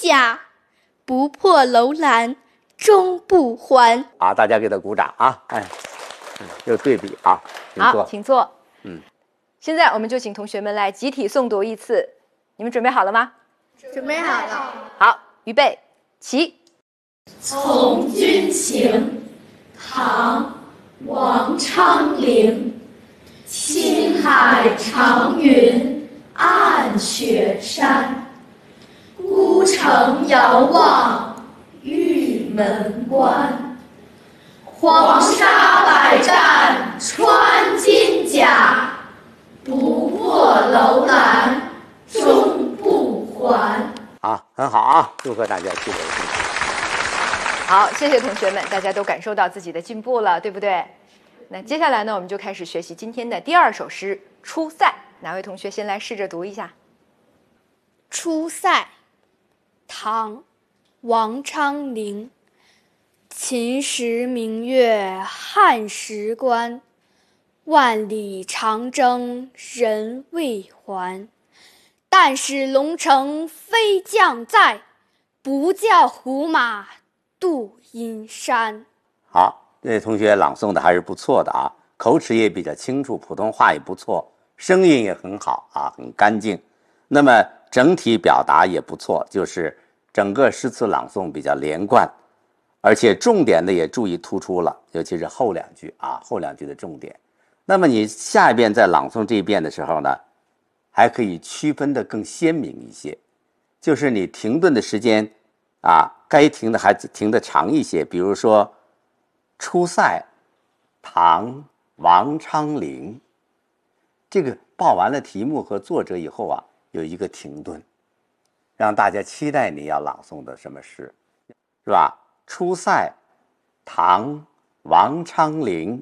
甲，不破楼兰终不还。 好，大家给他鼓掌啊！有对比啊。 好，请坐。现在我们就请同学们来集体诵读一次，你们准备好了吗？ 准备好了。 好，预备，起。 从军行，唐·王昌龄。青海长云暗雪山，孤城遥望玉门关。黄沙百战穿金甲，不破楼兰终不还。 好，很好啊！祝贺大家取得进步。 好，谢谢同学们，大家都感受到自己的进步了，对不对？那接下来呢，我们就开始学习今天的第2首诗《出塞》。哪位同学先来试着读一下？ 出塞，唐·王昌龄。秦时明月汉时关，万里长征人未还。但使龙城飞将在，不教胡马度阴山。 好，这位同学朗诵的还是不错的啊，口齿也比较清楚，普通话也不错，声音也很好啊，很干净。那么整体表达也不错，就是整个诗词朗诵比较连贯，而且重点的也注意突出了，尤其是后2句啊，后2句的重点。那么你下一遍在朗诵这一遍的时候呢，还可以区分的更鲜明一些，就是你停顿的时间啊，该停的还停得长一些。比如说出塞，唐·王昌龄，这个报完了题目和作者以后啊，有一个停顿，让大家期待你要朗诵的什么诗，是吧？出塞，唐·王昌龄。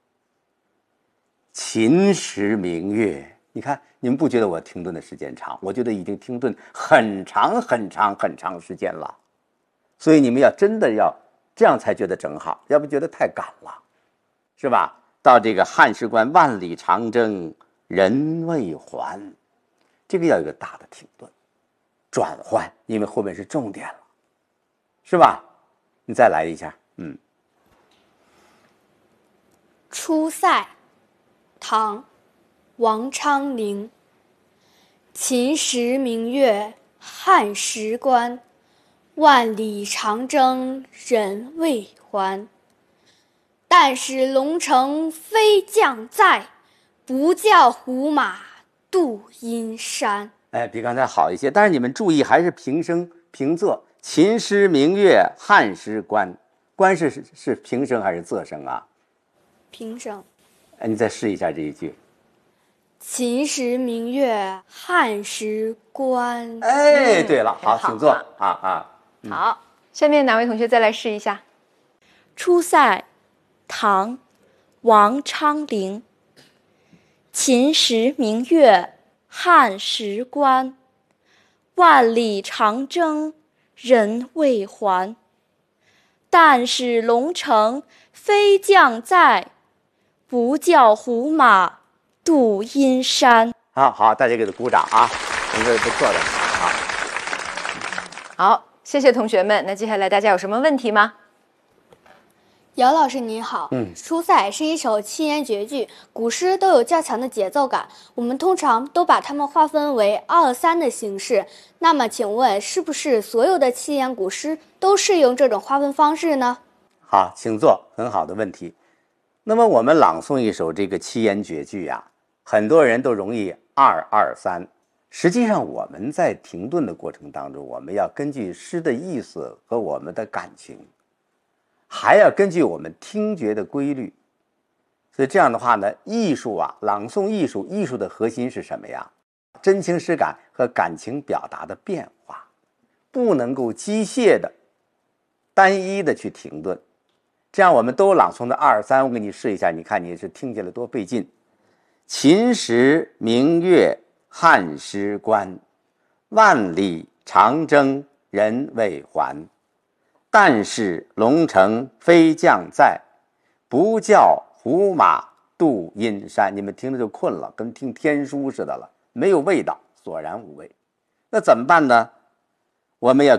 秦时明月，你看你们不觉得我停顿的时间长？我觉得已经停顿很长很长很长时间了，所以你们要真的要这样才觉得正好，要不觉得太赶了，是吧？到这个汉时关，万里长征人未还，这个要有一个大的停顿转换，因为后面是重点了，是吧？你再来一下。 出塞，唐·王昌龄。秦时明月汉时关，万里长征人未还。但使龙城飞将在，不教胡马度阴山。 比刚才好一些，但是你们注意还是平声平仄。秦时明月汉时关，关是平声还是仄声啊？ 平声。 你再试一下这一句。 秦时明月汉时关。 对了，好，请坐好，下面哪位同学再来试一下？ 出塞，唐·王昌龄。秦时明月汉时关，万里长征人未还。但使龙城飞将在，不教胡马度阴山。 好，大家给他鼓掌啊，这是不错的啊。 好，谢谢同学们。那接下来大家有什么问题吗？ 姚老师您好，出塞是一首七言绝句，古诗都有较强的节奏感，我们通常都把它们划分为2-3的形式。那么请问是不是所有的七言古诗都适用这种划分方式呢？ 好，请坐，很好的问题。那么我们朗诵一首这个七言绝句啊，很多人都容易2-2-3。实际上我们在停顿的过程当中，我们要根据诗的意思和我们的感情，还要根据我们听觉的规律。所以这样的话呢，艺术啊，朗诵艺术的核心是什么呀？真情实感和感情表达的变化，不能够机械的单一的去停顿。这样我们都朗诵的2-3，我给你试一下，你看你是听起来多费劲。秦时明月汉时关，万里长征人未还。但使龙城飞将在，不教胡马度阴山。你们听着就困了，跟听天书似的了，没有味道，索然无味。那怎么办呢？我们要